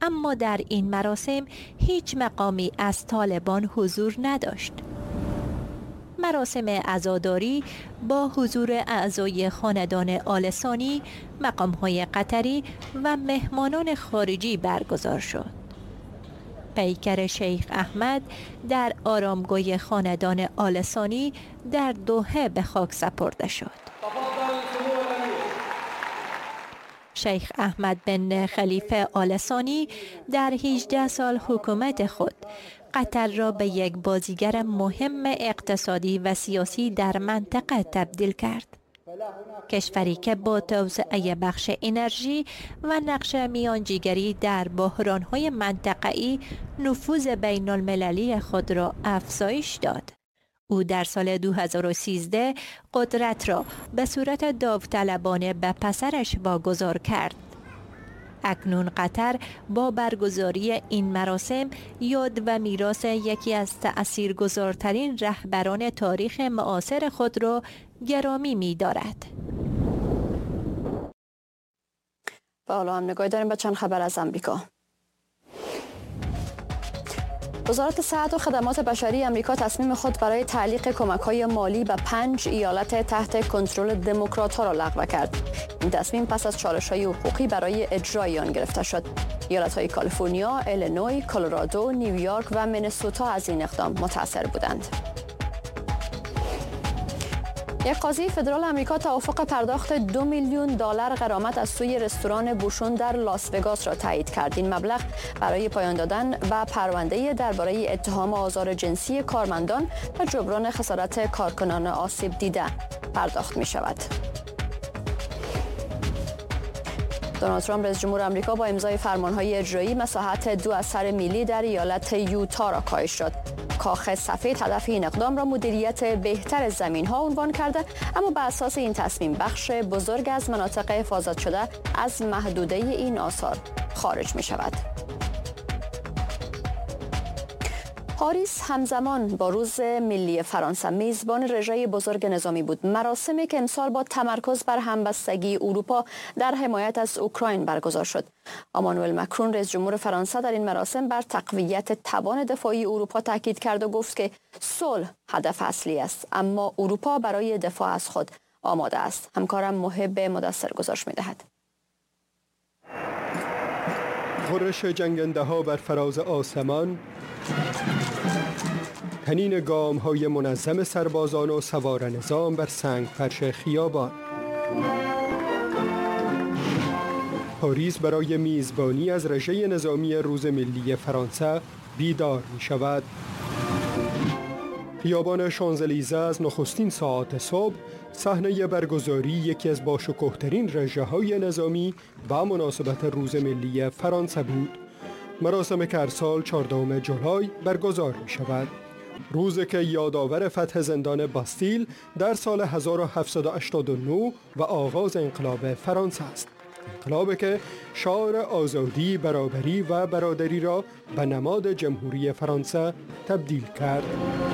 اما در این مراسم هیچ مقامی از طالبان حضور نداشت. مراسم عزاداری با حضور اعضای خاندان آل ثانی، مقام‌های قطری و مهمانان خارجی برگزار شد. پیکر شیخ احمد در آرامگاه خاندان آل ثانی در دوحه به خاک سپرده شد. شیخ احمد بن خلیفه آل ثانی در 18 سال حکومت خود قطر را به یک بازیگر مهم اقتصادی و سیاسی در منطقه تبدیل کرد. کشوری که با توسعه بخش انرژی و نقش میانجیگری در بحران‌های منطقه‌ای نفوذ بین المللی خود را افزایش داد. او در سال 2013 قدرت را به صورت داوطلبانه به پسرش واگذار کرد. اکنون قطر با برگزاری این مراسم یاد و میراث یکی از تأثیرگذارترین رهبران تاریخ معاصر خود را گرامی می‌دارد. و حالا هم نگاهی داریم به چند خبر از امریکا. وزارت صحت و خدمات بشری امریکا تصمیم خود برای تعلیق کمک‌های مالی به 5 ایالت تحت کنترل دموکرات‌ها را لغو کرد. این تصمیم پس از چالش‌های حقوقی برای اجرای آن گرفته شد. ایالت‌های کالیفرنیا، ایلینوی، کلرادو، نیویورک و مینسوتا از این اقدام متأثر بودند. یک قاضی فدرال آمریکا توافق پرداخت $2 میلیون غرامت از سوی رستوران بوشون در لاس وگاس را تایید کرد. این مبلغ برای پایان دادن و پرونده درباره اتهام آزار جنسی کارمندان و جبران خسارت کارکنان آسیب دیده پرداخت می شود. دونالد ترامپ رئیس جمهور آمریکا با امضای فرمانهای اجرایی مساحت 2 اثر میلی در ایالت یوتا را کاهش داد. کاخ سفید هدف این اقدام را مدیریت بهتر زمین‌ها عنوان کرده، اما بر اساس این تصمیم بخش بزرگ از مناطق حفاظت شده از محدوده این آثار خارج می شود. پاریس همزمان با روز ملی فرانسه میزبان رژه بزرگ نظامی بود. مراسمی که امسال با تمرکز بر همبستگی اروپا در حمایت از اوکراین برگزار شد. امانوئل مکرون رئیس جمهور فرانسه در این مراسم بر تقویت توان دفاعی اروپا تاکید کرد و گفت که صلح هدف اصلی است، اما اروپا برای دفاع از خود آماده است. همکارم محب مدثر گزارش می‌دهد. غرش جنگنده‌ها بر فراز آسمان، تنین گام‌های منظم سربازان و سوار نظام بر سنگ فرش خیابان. پاریس برای میزبانی از رژه نظامی روز ملی فرانسه بیدار می شود. خیابان شانزلیزه از نخستین ساعات صبح صحنه برگزاری یکی از باشکوه‌ترین رژه‌های نظامی با مناسبت روز ملی فرانسه بود. مراسم که هر سال 14 جولای برگزار می شود. روزی که یادآور فتح زندان باستیل در سال 1789 و آغاز انقلاب فرانسه است. انقلابی که شعار آزادی، برابری و برادری را به نماد جمهوری فرانسه تبدیل کرد.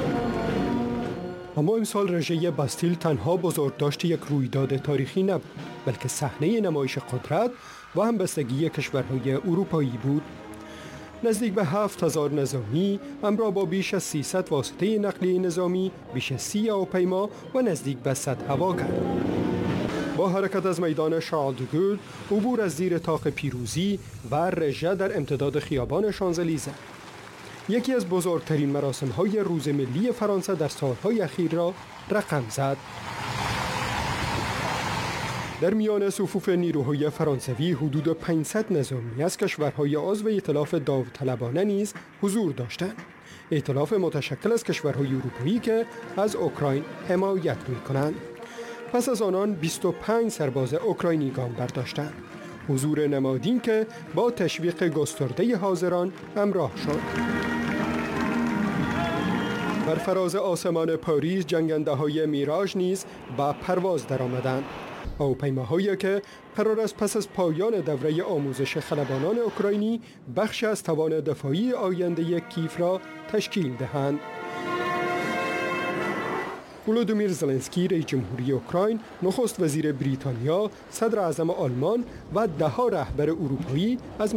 اما امسال رژه باستیل تنها بزرگداشت یک رویداد تاریخی نبود، بلکه صحنه نمایش قدرت و همبستگی کشورهای اروپایی بود. نزدیک به 7000 نظامی همراه با بیش از 300 واسطه نقلیه نظامی، بیش از 30 هواپیما و نزدیک به 100 هواگر با حرکت از میدان شارل دوگل عبور از زیر طاق پیروزی و رژه در امتداد خیابان شانزلیزه، یکی از بزرگترین مراسم‌های روز ملی فرانسه در سالهای اخیر را رقم زد. در میان صفوف نیروهای فرانسوی حدود 500 نظامی از کشورهای عضو ائتلاف داوطلبانه نیز حضور داشتند. ائتلاف متشکل از کشورهای اروپایی که از اوکراین حمایت می‌کنند. پس از آنان 25 سرباز اوکراینی گام برداشتند. حضور نمادین که با تشویق گسترده حاضران همراه شد. بر فراز آسمان پاریس جنگنده‌های میراژ نیز با پرواز درآمدند. هواپیماهایی که قرار است پس از پایان دوره آموزش خلبانان اوکراینی بخش از توان دفاعی آینده کیف را تشکیل دهند. ولودیمیر زلنسکی رئیس جمهوری اوکراین، نخست وزیر بریتانیا، صدر اعظم آلمان و ده‌ها رهبر اروپایی از